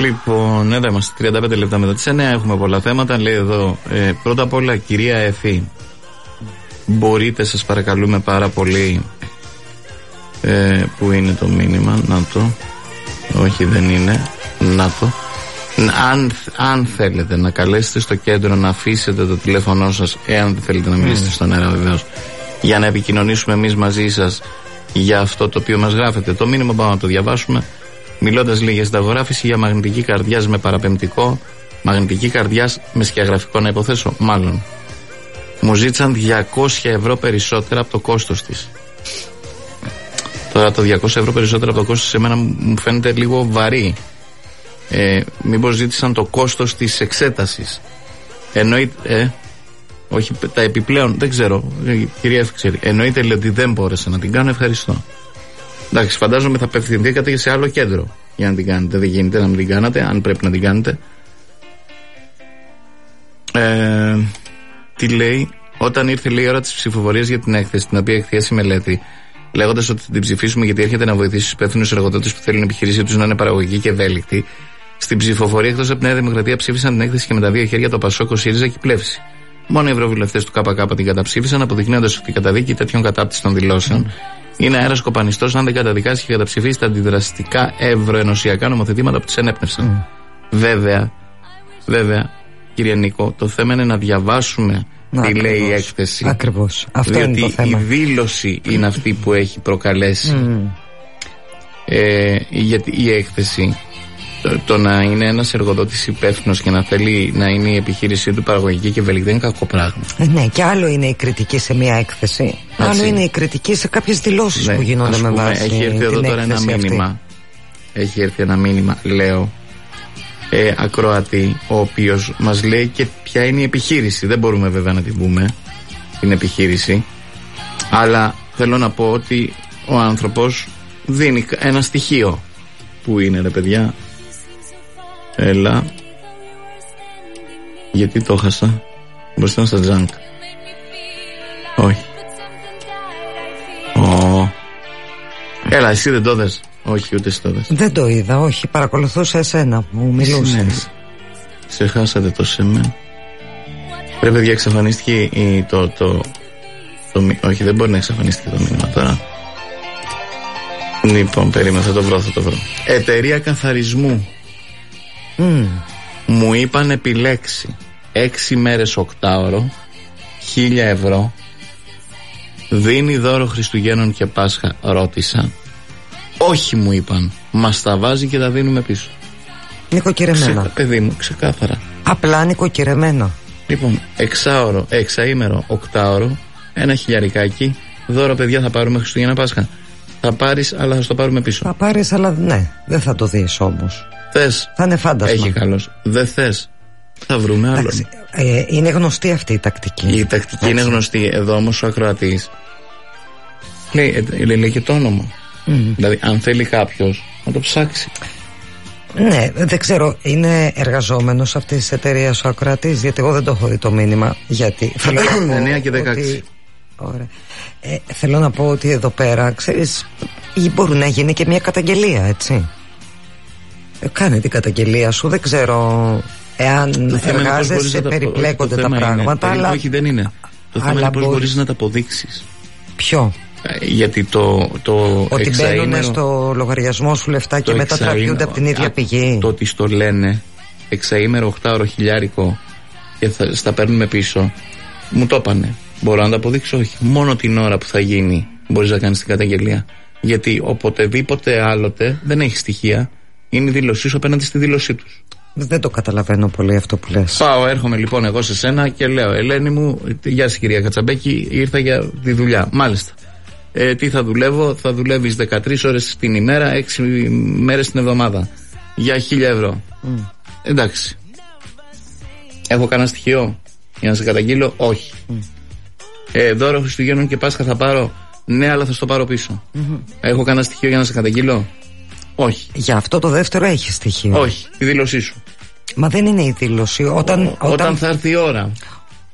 Λοιπόν, εδώ είμαστε 35 λεπτά μετά τις 9. Έχουμε πολλά θέματα. Λέει εδώ, πρώτα απ' όλα, κυρία Εφή, μπορείτε, σας παρακαλούμε πάρα πολύ. Πού είναι το μήνυμα? Να το. Όχι, δεν είναι. Να το. Αν θέλετε να καλέσετε στο κέντρο, να αφήσετε το τηλέφωνό σας, εάν δεν θέλετε να μιλήσετε στον αέρα βεβαίως, για να επικοινωνήσουμε εμείς μαζί σας για αυτό το οποίο μας γράφετε. Το μήνυμα πάμε να το διαβάσουμε. Μιλώντας λέει για συνταγογράφηση για μαγνητική καρδιάς με παραπεμπτικό, μαγνητική καρδιάς με σκιαγραφικό, να υποθέσω, μάλλον. Μου ζήτησαν 200 ευρώ περισσότερα από το κόστος της. Τώρα το 200 ευρώ περισσότερα από το κόστος σε μένα μου φαίνεται λίγο βαρύ. Μήπως ζήτησαν το κόστος της εξέτασης? Εννοείται, όχι τα επιπλέον, δεν ξέρω, κυρία Εφή ξέρει. Εννοείται λέει ότι δεν μπόρεσα να την κάνω, ευχαριστώ. Εντάξει, φαντάζομαι θα απευθυνθήκατε σε άλλο κέντρο για να την κάνετε. Δεν γίνεται να μην την κάνατε, αν πρέπει να την κάνετε. Τι λέει? Όταν ήρθε λέει η ώρα της ψηφοφορίας για την έκθεση, την οποία εκθέσει μελέτη, λέγοντας ότι θα την ψηφίσουμε γιατί έρχεται να βοηθήσει τους υπεύθυνους εργοδότες που θέλουν η επιχείρησή τους να είναι παραγωγική και ευέλικτη, στην ψηφοφορία εκτός από τη Νέα Δημοκρατία ψήφισαν την έκθεση και με τα δύο χέρια το Πασόκ, ο ΣΥΡΙΖΑ και η Πλεύση. Μόνο οι ευρωβουλευτές του ΚΚ την καταψήφισαν, αποδεικνύοντας ότι η καταδίκη τέτοιων κατάπτυση των δηλώσεων είναι αέρας κοπανιστός αν δεν καταδικάσει και καταψηφίσει τα αντιδραστικά ευρωενωσιακά νομοθετήματα που τις ενέπνευσαν. Βέβαια, κύριε Νίκο, το θέμα είναι να διαβάσουμε τι λέει η έκθεση. Ακριβώς. Αυτό είναι το θέμα. Η δήλωση είναι αυτή που έχει προκαλέσει. Γιατί η έκθεση, το να είναι ένας εργοδότης υπεύθυνος και να θέλει να είναι η επιχείρησή του παραγωγική και ευέλικτη δεν είναι κακό πράγμα. Ναι, και άλλο είναι η κριτική σε μια έκθεση. Άλλο είναι η κριτική σε κάποιες δηλώσεις που γίνονται με βάση. Έχει έρθει εδώ τώρα ένα μήνυμα. Έχει έρθει ένα μήνυμα, λέω, ακροατή, ο οποίος μας λέει και ποια είναι η επιχείρηση. Δεν μπορούμε βέβαια να την πούμε την επιχείρηση, αλλά θέλω να πω ότι ο άνθρωπος δίνει ένα στοιχείο. Πού είναι ρε παιδιά? Έλα. Γιατί το χάσα? Μπορείς να στα τζάνκ? Όχι. Έλα, εσύ δεν το δες? Όχι, ούτε εσύ το δες. Δεν το είδα, όχι. Παρακολουθούσα εσένα που μου μιλούσες. Σε χάσατε το σεμέν. Πρέπει να εξαφανίστηκε όχι, δεν μπορεί να εξαφανίστηκε το μήνυμα τώρα. Λοιπόν, περίμενα, θα το βρω. Εταιρεία καθαρισμού. Μου είπαν επιλέξει 6 μέρες 8ωρο, 1.000 ευρώ. Δίνει δώρο Χριστουγέννων και Πάσχα? Ρώτησα. Όχι, μου είπαν. Μας τα βάζει και τα δίνουμε πίσω. Νοικοκυρεμένα. Παιδί μου, ξεκάθαρα. Απλά νοικοκυρεμένα. Λοιπόν, 6ωρο, 6ήμερο, 8ωρο, 1.000 δώρο, παιδιά, θα πάρουμε Χριστουγέννα Πάσχα. Θα πάρεις, αλλά θα το πάρουμε πίσω. Θα πάρεις, αλλά ναι, δεν θα το δεις όμως. Θες? Θα είναι φάντασμα. Έχει καλώς. Δεν θες? Θα βρούμε άλλον. Είναι γνωστή αυτή η τακτική. Η τακτική είναι γνωστή. Εδώ όμως ο ακροατής λέει και το όνομα. Δηλαδή, αν θέλει κάποιος να το ψάξει. Ναι, δεν ξέρω, είναι εργαζόμενος αυτής της εταιρείας ο ακροατής? Γιατί εγώ δεν το έχω δει το μήνυμα. Γιατί 9 και 16. Ωραία. Θέλω να πω ότι εδώ πέρα, ξέρεις, μπορεί να γίνει και μια καταγγελία, έτσι. Κάνε την καταγγελία σου, δεν ξέρω εάν εργάζεσαι, περιπλέκονται τα πράγματα. Αλλά όχι, δεν είναι. Το θέμα είναι πώς μπορείς να τα αποδείξεις. Ποιο? Γιατί ότι μπαίνουν στο λογαριασμό σου λεφτά και μετά τραβιούνται από την ίδια πηγή. Το ότι στο λένε 6ήμερο, 8ωρο, 1.000 και στα παίρνουμε πίσω, μου το είπανε. Μπορώ να τα αποδείξω? Όχι. Μόνο την ώρα που θα γίνει μπορείς να κάνεις την καταγγελία. Γιατί οποτεδήποτε άλλοτε δεν έχει στοιχεία. Είναι η δήλωσή σου απέναντι στη δήλωσή τους. Δεν το καταλαβαίνω πολύ αυτό που λες. Έρχομαι λοιπόν εγώ σε σένα και λέω: Ελένη μου, γεια σας κυρία Κατσαμπέκη, ήρθα για τη δουλειά. Μάλιστα. Τι θα δουλεύω? Θα δουλεύεις 13 ώρες την ημέρα, 6 μέρες την εβδομάδα. Για 1.000 ευρώ. Εντάξει. Έχω κανένα στοιχείο για να σε καταγγείλω? Όχι. Δώρο Χριστουγέννων και Πάσχα θα πάρω? Ναι, αλλά θα στο πάρω πίσω. Έχω κανένα στοιχείο για να σε καταγγείλω? Όχι. Για αυτό το δεύτερο έχει στοιχείο? Όχι. Η δήλωσή σου. Μα δεν είναι η δήλωση. Όταν θα έρθει η ώρα.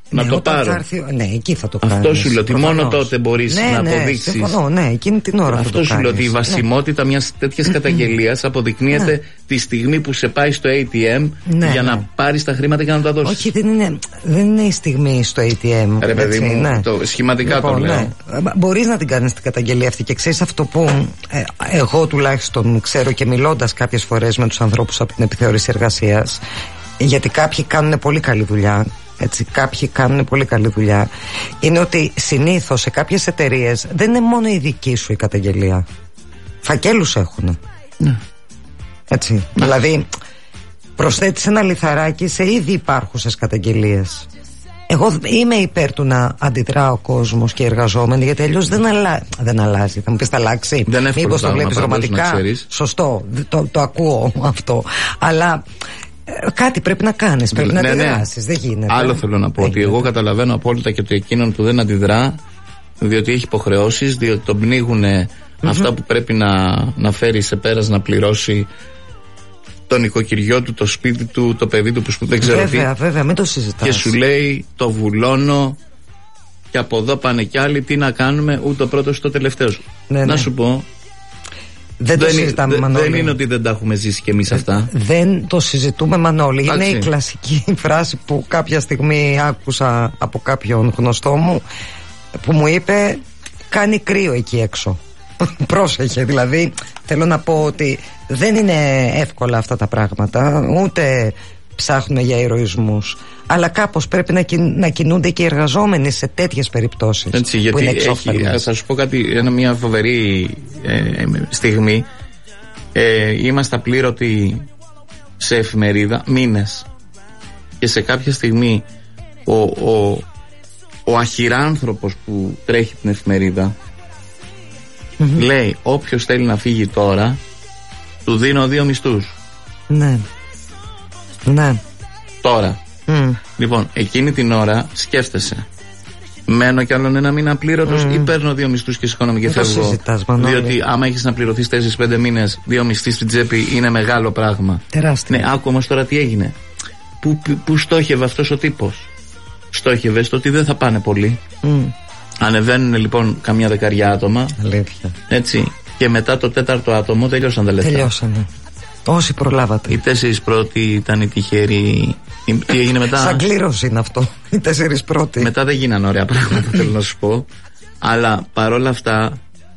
να το πάρω. Ναι, εκεί θα το κάνεις. Αυτό σου λέω ότι μόνο τότε μπορείς να αποδείξεις. Συμφωνώ, ναι, εκείνη την ώρα. Αυτό σου λέω ότι η βασιμότητα μιας τέτοιας καταγγελίας αποδεικνύεται τη στιγμή που σε πάει στο ATM για να πάρεις τα χρήματα και να τα δώσεις. Όχι, δεν είναι η στιγμή στο ATM. Ρε παιδί μου, σχηματικά λοιπόν, το λέω. Μπορείς να την κάνεις την καταγγελία αυτή και ξέρεις αυτό που εγώ τουλάχιστον ξέρω και μιλώντας κάποιες φορές με τους ανθρώπους από την επιθεώρηση εργασίας, γιατί κάποιοι κάνουν πολύ καλή δουλειά. Έτσι, κάποιοι κάνουν πολύ καλή δουλειά. Είναι ότι συνήθως σε κάποιες εταιρείες δεν είναι μόνο η δική σου η καταγγελία. Φακέλους έχουν. Έτσι. Δηλαδή, προσθέτεις ένα λιθαράκι σε ήδη υπάρχουσες καταγγελίες. Εγώ είμαι υπέρ του να αντιδρά ο κόσμος και οι εργαζόμενοι, γιατί αλλιώς δεν αλλάζει. Θα μου πεις θα αλλάξει. Μήπως το βλέπεις ρομαντικά. Σωστό, το ακούω αυτό. Αλλά κάτι πρέπει να κάνεις, πρέπει να αντιδράσεις. Δεν γίνεται. Άλλο θέλω να πω, ότι εγώ καταλαβαίνω απόλυτα και ότι εκείνον που δεν αντιδρά, διότι έχει υποχρεώσεις, διότι τον πνίγουν αυτά που πρέπει να φέρει σε πέρας, να πληρώσει το νοικοκυριό του, το σπίτι του, το παιδί του που δεν ξέρω τι. Βέβαια, μην το συζητάς. Και σου λέει το βουλώνω και από εδώ πάνε κι άλλοι, τι να κάνουμε, ούτε ο πρώτος ούτε ο τελευταίος. Να σου πω, δεν το συζητάμε, Μανώλη. Δεν είναι ότι δεν τα έχουμε ζήσει κι εμείς αυτά. Δεν το συζητούμε, Μανώλη. Είναι η κλασική φράση που κάποια στιγμή άκουσα από κάποιον γνωστό μου, που μου είπε κάνει κρύο εκεί έξω. Πρόσεχε, δηλαδή θέλω να πω ότι δεν είναι εύκολα αυτά τα πράγματα, ούτε ψάχνουν για ηρωισμούς, αλλά κάπως πρέπει να κινούνται και οι εργαζόμενοι σε τέτοιες περιπτώσεις. Έτσι, γιατί θα σου πω κάτι, μια φοβερή στιγμή. Είμαστε απλήρωτοι σε εφημερίδα μήνες και σε κάποια στιγμή ο αχυράνθρωπος που τρέχει την εφημερίδα λέει όποιος θέλει να φύγει τώρα του δίνω 2 μισθούς. Ναι. Τώρα. Λοιπόν, εκείνη την ώρα σκέφτεσαι, μένω κι άλλον ένα μήνα απλήρωτος ή παίρνω 2 μισθούς και σηκώνομαι και φεύγω? Διότι άμα έχεις να πληρωθείς 4-5 μήνες 2 μισθοί στην τσέπη είναι μεγάλο πράγμα. Τεράστιο. Ναι, άκου όμως τώρα τι έγινε. Πού στόχευε αυτός ο τύπος? Στόχευε στο ότι δεν θα πάνε πολύ. Ανεβαίνουν λοιπόν καμιά 10 άτομα. Αλήθεια. Έτσι. Και μετά το 4ο άτομο τελειώσαν τα λεφτά. Τελειώσανε. Όσοι προλάβατε. Οι 4 πρώτοι ήταν οι τυχεροί. Τι έγινε μετά? Σαν κλήρωση είναι αυτό. Οι 4 πρώτοι. Μετά δεν γίνανε ωραία πράγματα, θέλω να σου πω. Αλλά παρόλα αυτά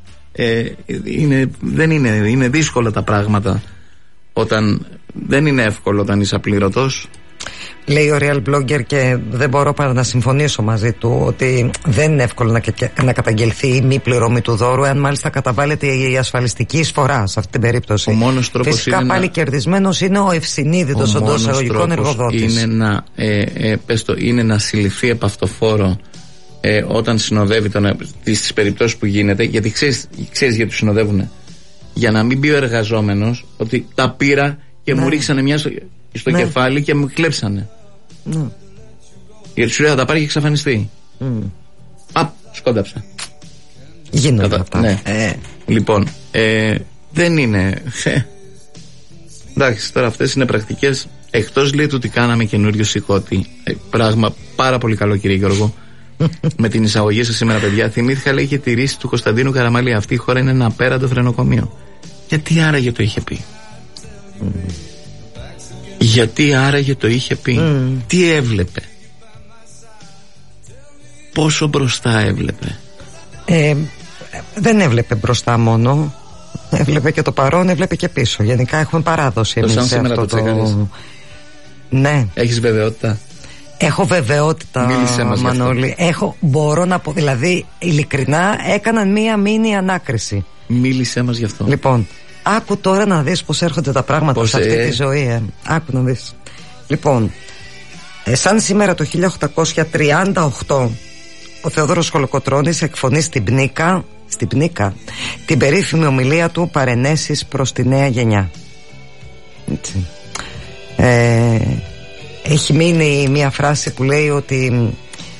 είναι δύσκολα τα πράγματα. Δεν είναι εύκολο όταν είσαι απλήρωτος. Λέει ο Real Blogger, και δεν μπορώ παρά να συμφωνήσω μαζί του, ότι δεν είναι εύκολο να καταγγελθεί η μη πληρωμή του δώρου, αν μάλιστα καταβάλλεται η ασφαλιστική εισφορά σε αυτή την περίπτωση. Ο μόνος τρόπος φυσικά πάλι κερδισμένος είναι ο ευσυνείδητος εντός εισαγωγικών εργοδότης. Είναι να συλληφθεί επαυτοφόρο όταν συνοδεύει στις περιπτώσεις που γίνεται, γιατί ξέρεις γιατί συνοδεύουν. Για να μην πει ο εργαζόμενος ότι τα πήρα και μου ρίξανε μια στο κεφάλι και μου κλέψανε. Γιατί σου λέει θα τα πάρει και εξαφανιστεί. Σκόνταψα. Γίνονται αυτά. Λοιπόν, δεν είναι. Εντάξει, τώρα αυτές είναι πρακτικές. Εκτός λέει του ότι κάναμε καινούριο σηκώτη. Πράγμα πάρα πολύ καλό, κύριε Γιώργο. Με την εισαγωγή σας σήμερα, παιδιά, θυμήθηκα, λέει, είχε τη ρίση του Κωνσταντίνου Καραμαλή. Αυτή η χώρα είναι ένα απέραντο φρενοκομείο. Γιατί άραγε το είχε πει? Γιατί άραγε το είχε πει? Τι έβλεπε? Πόσο μπροστά έβλεπε? Δεν έβλεπε μπροστά μόνο. Έβλεπε και το παρόν, έβλεπε και πίσω. Γενικά έχουμε παράδοση εμείς σε αυτό το... Ναι. Έχεις βεβαιότητα? Έχω βεβαιότητα, Μανώλη. Μπορώ να πω, δηλαδή ειλικρινά έκαναν μία μίνι ανάκριση. Μίλησέ μας γι' αυτό. Λοιπόν, άκου τώρα να δεις πως έρχονται τα πράγματα σε αυτή τη ζωή. Άκου να δεις. Λοιπόν, σαν σήμερα το 1838 ο Θεόδωρος Κολοκοτρώνης εκφωνεί στην Πνίκα την περίφημη ομιλία του «Παρενέσεις προς τη νέα γενιά». Έτσι. Έχει μείνει μια φράση που λέει ότι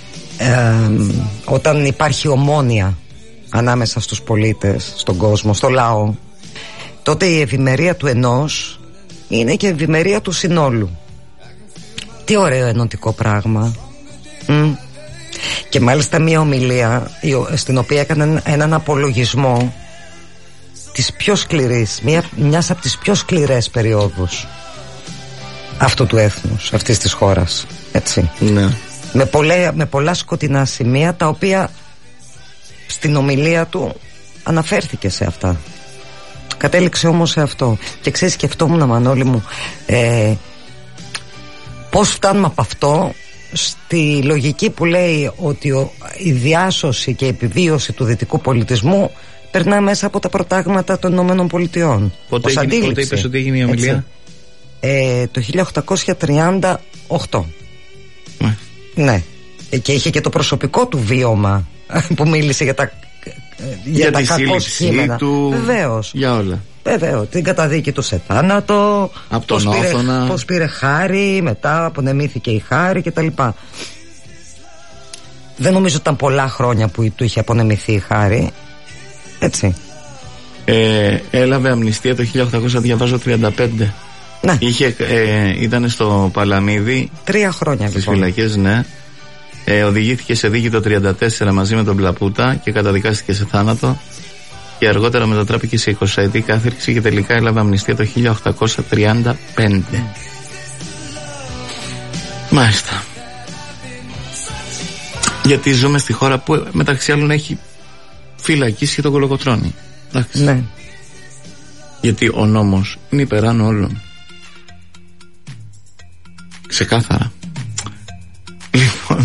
όταν υπάρχει ομόνοια ανάμεσα στους πολίτες, στον κόσμο, στο λαό, τότε η ευημερία του ενός είναι και η ευημερία του συνόλου. Τι ωραίο ενωτικό πράγμα. Και μάλιστα μια ομιλία στην οποία έκανε έναν απολογισμό της πιο σκληρής, μιας από τις πιο σκληρές περιόδους αυτού του έθνους, αυτής της χώρας, έτσι. Ναι. Με πολλά σκοτεινά σημεία, τα οποία στην ομιλία του αναφέρθηκε σε αυτά. Κατέληξε όμως σε αυτό. Και ξέρεις, σκεφτόμουν, Μανώλη μου, πώς φτάνουμε από αυτό στη λογική που λέει ότι η διάσωση και η επιβίωση του δυτικού πολιτισμού περνά μέσα από τα προτάγματα των Ηνωμένων Πολιτειών. Πότε είπες ότι έγινε η ομιλία? Το 1838. Ναι. Και είχε και το προσωπικό του βίωμα που μίλησε για τα κακό κείμενα του. Βεβαίως. Για όλα. Βεβαίως. Την καταδίκη του σε θάνατο, από τον Όθωνα, πώς πήρε χάρη, μετά απονεμήθηκε η χάρη κτλ. Δεν νομίζω ότι ήταν πολλά χρόνια που του είχε απονεμηθεί η χάρη. Έτσι. Έλαβε αμνηστία το 1835. Ναι. Ήταν στο Παλαμίδι 3 χρόνια στις λοιπόν. φυλακές, ναι. Οδηγήθηκε σε δίκη το 1934 μαζί με τον Πλαπούτα και καταδικάστηκε σε θάνατο, και αργότερα μετατράπηκε σε 20 ετή κάθριξη και τελικά έλαβε αμνηστία το 1835. Μάλιστα. Γιατί ζούμε στη χώρα που μεταξύ άλλων έχει φυλακίσει και τον Κολοκοτρώνη. Εντάξει. Ναι. Γιατί ο νόμος είναι υπεράνω όλων. Ξεκάθαρα. Λοιπόν,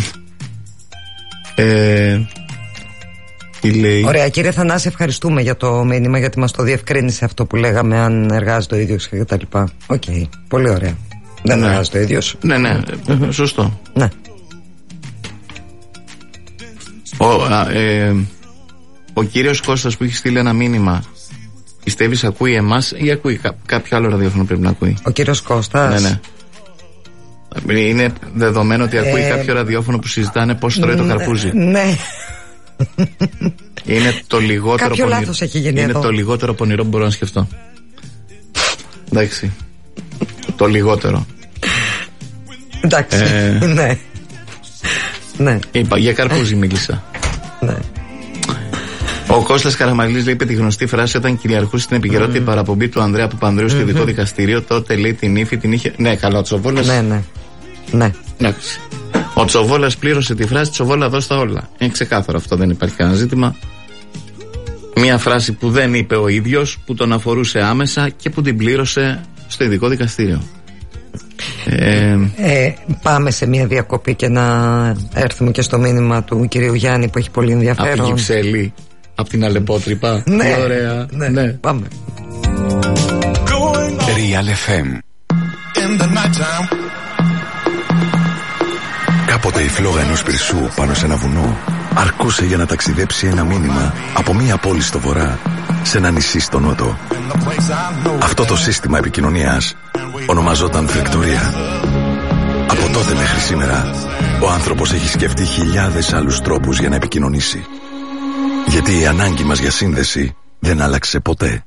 τι λέει? Ωραία, κύριε Θανάση, ευχαριστούμε για το μήνυμα, γιατί μας το διευκρίνησε αυτό που λέγαμε, αν εργάζεται ο ίδιος και τα λοιπά. Οκ, πολύ ωραία. Δεν εργάζεται ο ίδιος. Ναι, σωστό. Ναι. Ο κύριος Κώστας που έχει στείλει ένα μήνυμα, πιστεύεις ακούει εμάς ή ακούει κάποιο άλλο ραδιόφωνο πρέπει να ακούει? Ο κύριος Κώστας. Ναι. Είναι δεδομένο ότι ακούει κάποιο ραδιόφωνο που συζητάνε πώς τρώει το καρπούζι. Ναι. Είναι το λιγότερο κάποιο λάθος έχει γίνει είναι εδώ. το λιγότερο πονηρό που μπορώ να σκεφτώ. Εντάξει. Το λιγότερο. Εντάξει. Ναι. Ναι. Είπα, για καρπούζι μίλησα. Ναι. Ο Κώστας Καραμαλής λέει, είπε τη γνωστή φράση: όταν κυριαρχούσε στην επικαιρότητα η παραπομπή του Ανδρέα Παπανδρέου στο ειδικό δικαστήριο, τότε λέει την ύφη την είχε. Ναι, καλά, ο Τσοβόλας. Ναι. Εντάξει. Ο Τσοβόλας πλήρωσε τη φράση, Τσοβόλα δώσ' τα όλα. Είναι ξεκάθαρο αυτό, δεν υπάρχει κανένα ζήτημα. Μία φράση που δεν είπε ο ίδιος, που τον αφορούσε άμεσα και που την πλήρωσε στο ειδικό δικαστήριο. Πάμε σε μια διακοπή και να έρθουμε και στο μήνυμα του κυρίου Γιάννη που έχει πολύ ενδιαφέρον. Από την Κυψέλη, από την Αλεπότρυπα. Ναι, ωραία. Ναι. Πάμε. Real FM. Κάποτε η φλόγα ενός πυρσού πάνω σε ένα βουνό αρκούσε για να ταξιδέψει ένα μήνυμα από μία πόλη στο βορρά σε ένα νησί στο νότο. Αυτό το σύστημα επικοινωνίας ονομαζόταν φεκτορία. Από τότε μέχρι σήμερα ο άνθρωπος έχει σκεφτεί χιλιάδες άλλους τρόπους για να επικοινωνήσει. Γιατί η ανάγκη μας για σύνδεση δεν άλλαξε ποτέ.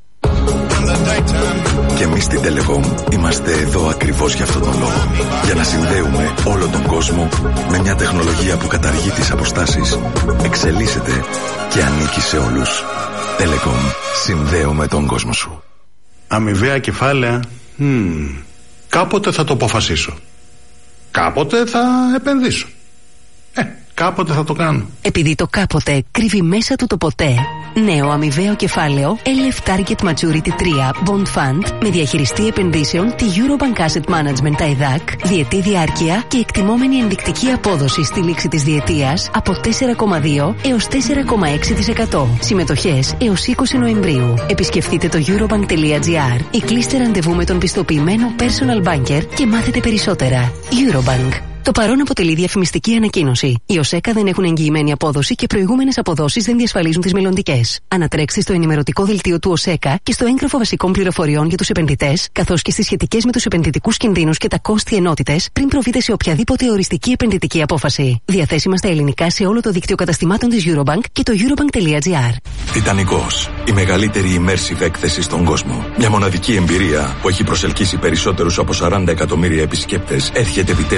Και εμείς στην Telecom είμαστε εδώ ακριβώς για αυτόν τον λόγο. Για να συνδέουμε όλο τον κόσμο με μια τεχνολογία που καταργεί τις αποστάσεις, εξελίσσεται και ανήκει σε όλους. Telecom, συνδέουμε τον κόσμο σου. Αμοιβαία κεφάλαια. Κάποτε θα το αποφασίσω. Κάποτε θα επενδύσω. Κάποτε θα το κάνω. Επειδή το κάποτε κρύβει μέσα του το ποτέ. Νέο αμοιβαίο κεφάλαιο LF Target Maturity 3 Bond Fund με διαχειριστή επενδύσεων τη Eurobank Asset Management ΤΑΙΔΑΚ, διετή διάρκεια και εκτιμόμενη ενδεικτική απόδοση στη λήξη της διετίας από 4,2 έως 4,6%. Συμμετοχές έως 20 Νοεμβρίου. Επισκεφτείτε το eurobank.gr ή κλείστε ραντεβού με τον πιστοποιημένο Personal Banker και μάθετε περισσότερα. Eurobank. Το παρόν αποτελεί διαφημιστική ανακοίνωση. Οι ΟΣΕΚΑ δεν έχουν εγγυημένη απόδοση και προηγούμενες αποδόσεις δεν διασφαλίζουν τις μελλοντικές. Ανατρέξτε στο ενημερωτικό δελτίο του ΟΣΕΚΑ και στο έγγραφο βασικών πληροφοριών για τους επενδυτές, καθώς και στις σχετικές με τους επενδυτικούς κινδύνους και τα κόστη ενότητες, πριν προβείτε σε οποιαδήποτε οριστική επενδυτική απόφαση. Διαθέσιμα στα ελληνικά σε όλο το δίκτυο καταστημάτων της Eurobank και το eurobank.gr. Τιτανικός, η μεγαλύτερη immersive έκθεση στον κόσμο. Μια μοναδική εμπειρία που έχει προσελκύσει περισσότερους από 40 εκατομμύρια επισκέπτες, έρχεται επιτέλους στην Αθήνα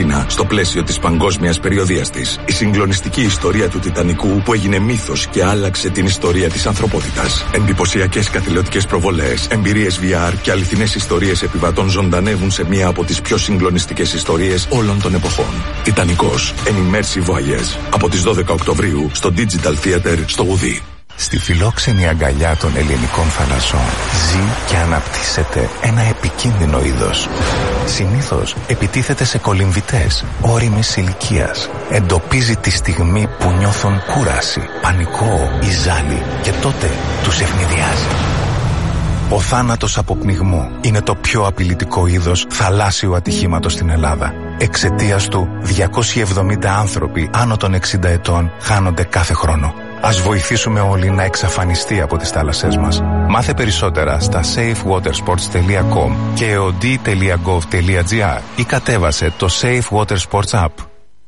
Αθήνα στο πλαίσιο της παγκόσμιας περιοδίας της. Η συγκλονιστική ιστορία του Τιτανικού που έγινε μύθος και άλλαξε την ιστορία της ανθρωπότητας. Εντυπωσιακές καθηλωτικές προβολές, εμπειρίες VR και αληθινές ιστορίες επιβατών ζωντανεύουν σε μία από τις πιο συγκλονιστικές ιστορίες όλων των εποχών. Τιτανικός, an immersive voyage. Από τις 12 Οκτωβρίου στο Digital Theater στο Γουδί. Στη φιλόξενη αγκαλιά των ελληνικών θαλασσών ζει και αναπτύσσεται ένα επικίνδυνο είδος. Συνήθως επιτίθεται σε κολυμβητές όριμης ηλικίας. Εντοπίζει τη στιγμή που νιώθουν κούραση, πανικό ή ζάλι και τότε τους ευνηδιάζει. Ο θάνατος από πνιγμό είναι το πιο απειλητικό είδος θαλάσσιου ατυχήματος στην Ελλάδα. Εξαιτίας του 270 άνθρωποι άνω των 60 ετών χάνονται κάθε χρόνο. Ας βοηθήσουμε όλοι να εξαφανιστεί από τις θάλασσές μας. Μάθε περισσότερα στα safewatersports.com και od.gov.gr ή κατέβασε το Safe Water Sports App.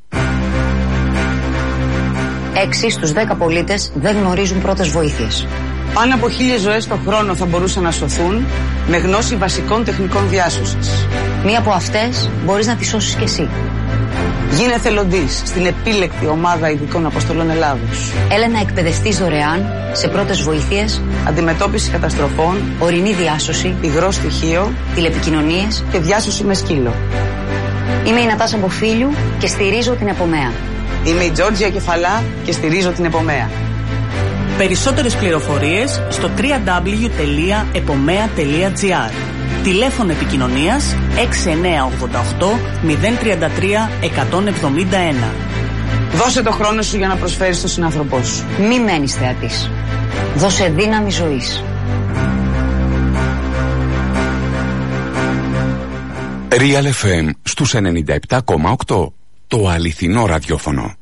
6 στους 10 πολίτες δεν γνωρίζουν πρώτες βοήθειες. Πάνω από 1.000 ζωές το χρόνο θα μπορούσαν να σωθούν με γνώση βασικών τεχνικών διάσωσης. Μία από αυτές μπορείς να τη σώσεις κι εσύ. Γίνε εθελοντής στην επίλεκτη ομάδα ειδικών αποστολών Ελλάδος. Έλα να εκπαιδευτείς δωρεάν σε πρώτες βοήθειες, αντιμετώπιση καταστροφών, ορεινή διάσωση, υγρό στοιχείο, τηλεπικοινωνίες και διάσωση με σκύλο. Είμαι η Νατάσα Μποφίλιου και στηρίζω την Επομέα. Είμαι η Τζόρτζια Κεφαλά και στηρίζω την Επομέα. Περισσότερες πληροφορίες στο www.epomea.gr. Τηλέφωνο επικοινωνίας 6988 033 171. Δώσε το χρόνο σου για να προσφέρεις στον συνάνθρωπό σου. Μη μένεις θεατής. Δώσε δύναμη ζωής. Real FM στους 97,8. Το αληθινό ραδιόφωνο.